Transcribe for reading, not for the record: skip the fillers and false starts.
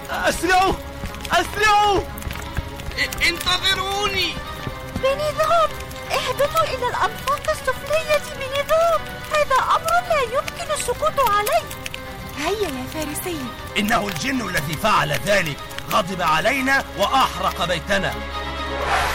أسرعوا أسرعوا! انتظروني. بنظام، اهبطوا إلى الأنفاق السفلية بنظام. هذا أمر لا يمكن السكوت عليه. هيا يا فارسي. إنه الجن الذي فعل ذلك، غضب علينا وأحرق بيتنا.